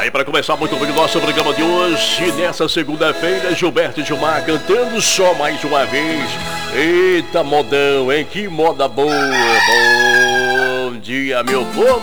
Aí, para começar muito bem o nosso programa de hoje, nessa segunda-feira, Gilberto e Gilmar cantando só mais uma vez. Eita, modão, hein? Que moda boa. Bom dia, meu povo.